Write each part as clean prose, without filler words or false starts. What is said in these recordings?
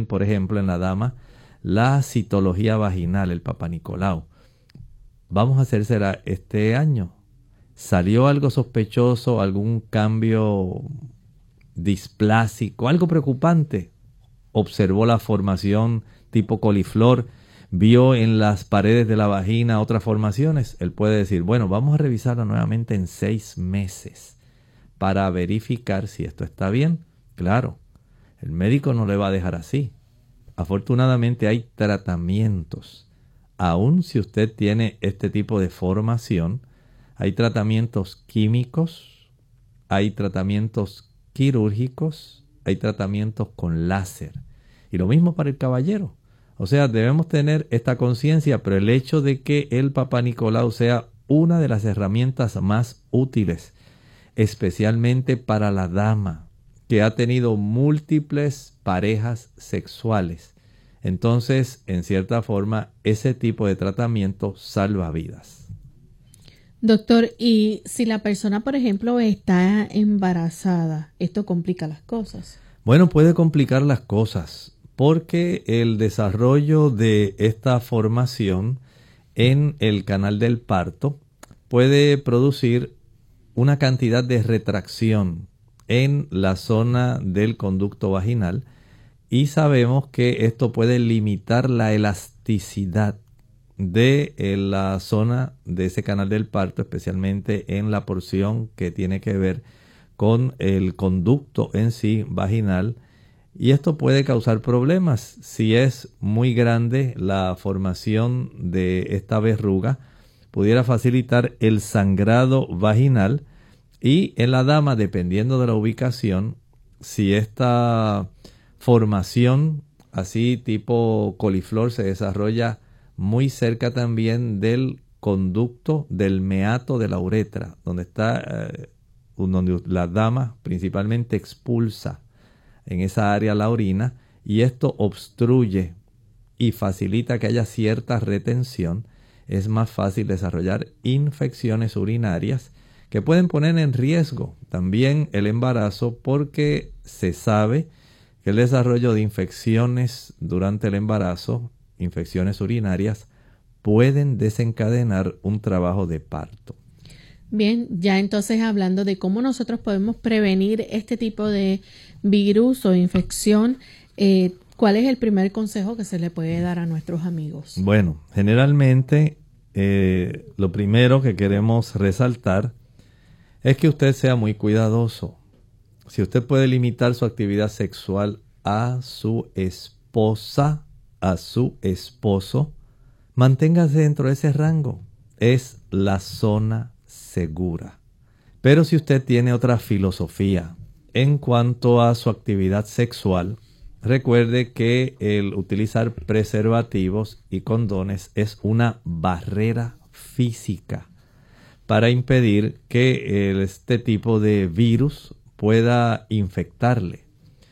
también, por ejemplo, en la dama, la citología vaginal, el Papa Nicolau. Vamos a hacérsela este año. ¿Salió algo sospechoso, algún cambio displásico, algo preocupante? ¿Observó la formación tipo coliflor? ¿Vio en las paredes de la vagina otras formaciones? Él puede decir, bueno, vamos a revisarlo nuevamente en 6 meses para verificar si esto está bien. Claro, el médico no le va a dejar así. Afortunadamente hay tratamientos. Aun si usted tiene este tipo de formación, hay tratamientos químicos, hay tratamientos quirúrgicos, hay tratamientos con láser. Y lo mismo para el caballero. O sea, debemos tener esta conciencia, pero el hecho de que el Papa Nicolau sea una de las herramientas más útiles, especialmente para la dama que ha tenido múltiples parejas sexuales. Entonces, en cierta forma, ese tipo de tratamiento salva vidas. Doctor, y si la persona, por ejemplo, está embarazada, ¿esto complica las cosas? Bueno, puede complicar las cosas porque el desarrollo de esta formación en el canal del parto puede producir una cantidad de retracción en la zona del conducto vaginal y sabemos que esto puede limitar la elasticidad de la zona de ese canal del parto, especialmente en la porción que tiene que ver con el conducto en sí vaginal, y esto puede causar problemas. Si es muy grande la formación de esta verruga, pudiera facilitar el sangrado vaginal, y en la dama, dependiendo de la ubicación, si esta formación así tipo coliflor se desarrolla muy cerca también del conducto del meato de la uretra, donde está donde la dama principalmente expulsa en esa área la orina, y esto obstruye y facilita que haya cierta retención, es más fácil desarrollar infecciones urinarias que pueden poner en riesgo también el embarazo, porque se sabe que el desarrollo de infecciones durante el embarazo, infecciones urinarias, pueden desencadenar un trabajo de parto. Bien, ya entonces hablando de cómo nosotros podemos prevenir este tipo de virus o infección, ¿cuál es el primer consejo que se le puede dar a nuestros amigos? Bueno, generalmente lo primero que queremos resaltar es que usted sea muy cuidadoso. Si usted puede limitar su actividad sexual a su esposa, a su esposo, manténgase dentro de ese rango. Es la zona segura. Pero si usted tiene otra filosofía en cuanto a su actividad sexual, recuerde que el utilizar preservativos y condones es una barrera física para impedir que este tipo de virus pueda infectarle.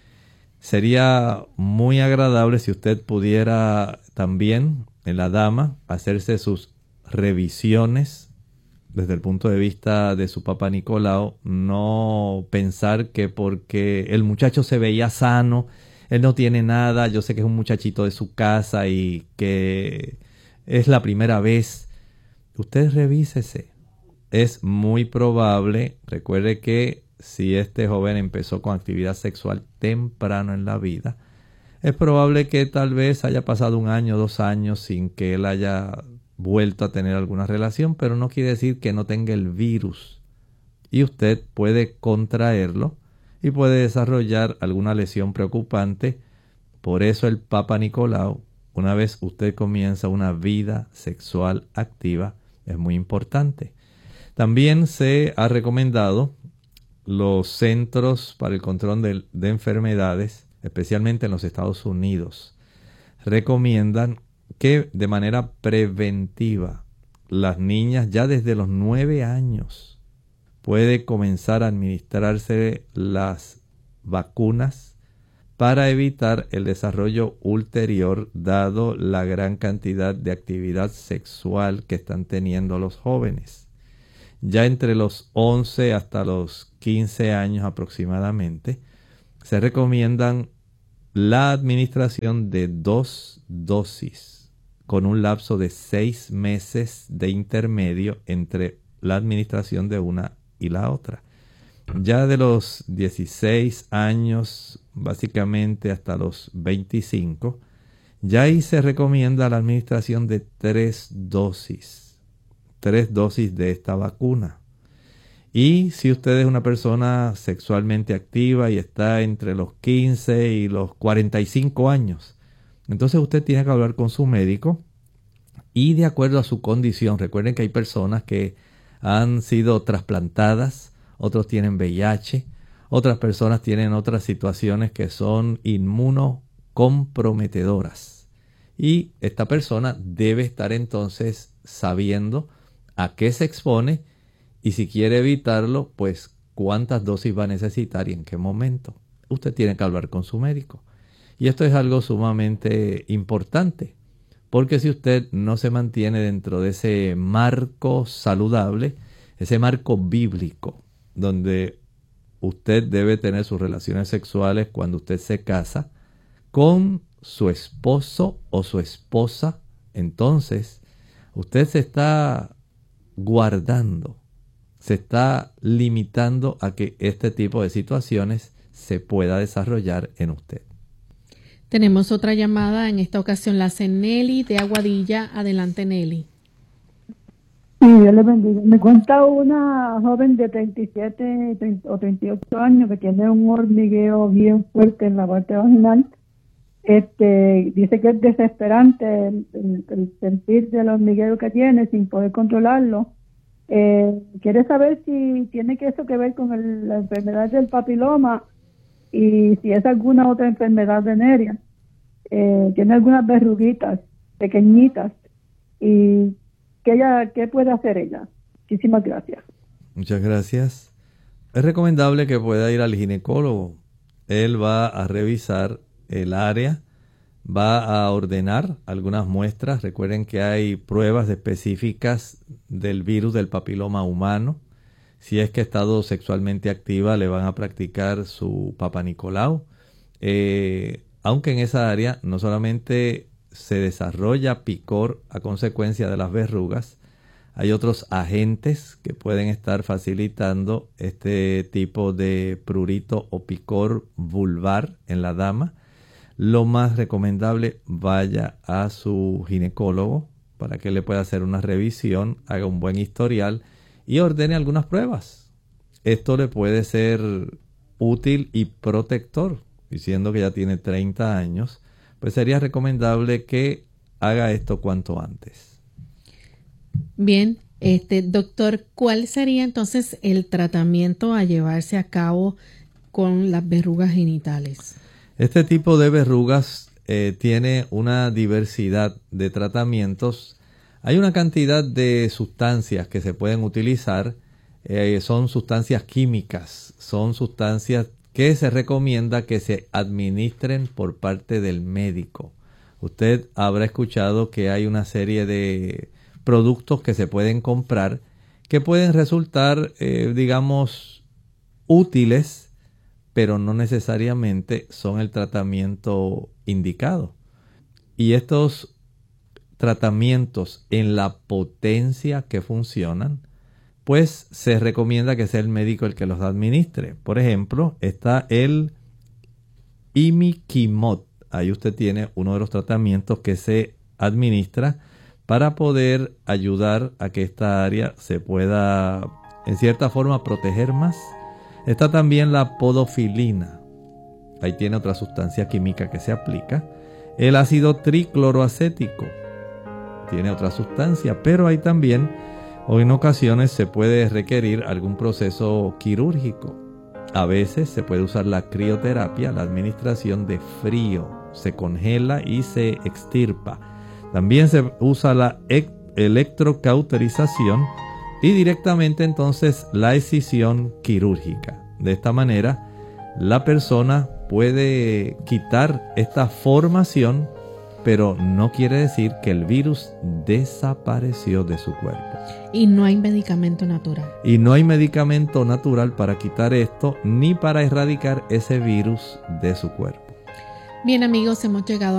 Sería muy agradable si usted pudiera también, en la dama, hacerse sus revisiones desde el punto de vista de su Papa Nicolau. No pensar que porque el muchacho se veía sano, él no tiene nada, yo sé que es un muchachito de su casa y que es la primera vez. Usted revísese. Es muy probable, recuerde que si este joven empezó con actividad sexual temprano en la vida, es probable que tal vez haya pasado 1 año, 2 años sin que él haya vuelto a tener alguna relación, pero no quiere decir que no tenga el virus. Y usted puede contraerlo y puede desarrollar alguna lesión preocupante. Por eso el Papa Nicolau, una vez usted comienza una vida sexual activa, es muy importante. También se ha recomendado los Centros para el Control de Enfermedades, especialmente en los Estados Unidos, recomiendan que de manera preventiva las niñas ya desde los 9 años puede comenzar a administrarse las vacunas para evitar el desarrollo ulterior, dado la gran cantidad de actividad sexual que están teniendo los jóvenes. Ya entre los 11 hasta los 15 años aproximadamente, se recomiendan la administración de 2 dosis con un lapso de 6 meses de intermedio entre la administración de una y la otra. Ya de los 16 años, básicamente hasta los 25, ya ahí se recomienda la administración de 3 dosis de esta vacuna. Y si usted es una persona sexualmente activa y está entre los 15 y los 45 años, entonces usted tiene que hablar con su médico y de acuerdo a su condición. Recuerden que hay personas que han sido trasplantadas, otros tienen VIH, otras personas tienen otras situaciones que son inmunocomprometedoras. Y esta persona debe estar entonces sabiendo a qué se expone y si quiere evitarlo, pues cuántas dosis va a necesitar y en qué momento. Usted tiene que hablar con su médico. Y esto es algo sumamente importante, porque si usted no se mantiene dentro de ese marco saludable, ese marco bíblico, donde usted debe tener sus relaciones sexuales cuando usted se casa con su esposo o su esposa, entonces usted se está guardando, se está limitando a que este tipo de situaciones se pueda desarrollar en usted. Tenemos otra llamada, en esta ocasión la hace Nelly de Aguadilla. Adelante, Nelly. Sí, Dios le bendiga. Me cuenta una joven de 37 o 38 años que tiene un hormigueo bien fuerte en la parte vaginal. Dice que es desesperante el sentir del hormigueo que tiene sin poder controlarlo. Quiere saber si tiene eso que ver con la enfermedad del papiloma y si es alguna otra enfermedad venérea. Tiene algunas verruguitas pequeñitas y ¿qué puede hacer ella? Muchísimas gracias. Muchas gracias. Es recomendable que pueda ir al ginecólogo. Él va a revisar el área, va a ordenar algunas muestras. Recuerden que hay pruebas específicas del virus del papiloma humano. Si es que ha estado sexualmente activa, le van a practicar su Papa Nicolau. Aunque en esa área no solamente se desarrolla picor a consecuencia de las verrugas, hay otros agentes que pueden estar facilitando este tipo de prurito o picor vulvar en la dama. Lo más recomendable, vaya a su ginecólogo para que le pueda hacer una revisión, haga un buen historial y ordene algunas pruebas. Esto le puede ser útil y protector, diciendo que ya tiene 30 años, pues sería recomendable que haga esto cuanto antes. Bien, doctor, ¿cuál sería entonces el tratamiento a llevarse a cabo con las verrugas genitales? Este tipo de verrugas tiene una diversidad de tratamientos. Hay una cantidad de sustancias que se pueden utilizar. Son sustancias químicas, son sustancias que se recomienda que se administren por parte del médico. Usted habrá escuchado que hay una serie de productos que se pueden comprar que pueden resultar, digamos, útiles, pero no necesariamente son el tratamiento indicado. Y estos tratamientos en la potencia que funcionan, pues se recomienda que sea el médico el que los administre. Por ejemplo, está el Imiquimod. Ahí usted tiene uno de los tratamientos que se administra para poder ayudar a que esta área se pueda, en cierta forma, proteger más. Está también la podofilina. Ahí tiene otra sustancia química que se aplica. El ácido tricloroacético tiene otra sustancia, pero hay también, o en ocasiones se puede requerir algún proceso quirúrgico. A veces se puede usar la crioterapia, la administración de frío. Se congela y se extirpa. También se usa la electrocauterización y directamente entonces la escisión quirúrgica. De esta manera, la persona puede quitar esta formación, pero no quiere decir que el virus desapareció de su cuerpo. Y no hay medicamento natural. Y no hay medicamento natural para quitar esto, ni para erradicar ese virus de su cuerpo. Bien amigos, hemos llegado